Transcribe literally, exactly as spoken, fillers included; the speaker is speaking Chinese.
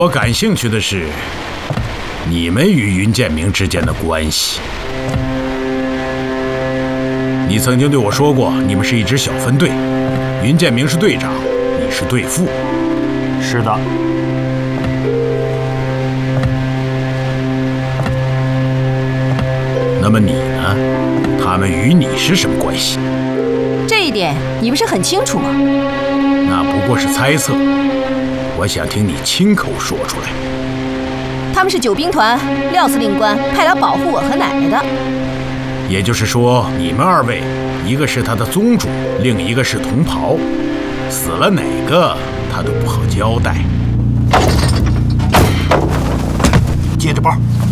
我感兴趣的是你们与云建明之间的关系。你曾经对我说过，你们是一支小分队，云建明是队长，你是队副。 是的。 那么你呢？他们与你是什么关系？ 这一点你不是很清楚吗？ 那不过是猜测，我想听你亲口说出来。 他们是九兵团廖司令官派来保护我和奶奶的。 也就是说，你们二位，一个是他的宗主，另一个是同袍，死了哪个他都不好交代。 接着包。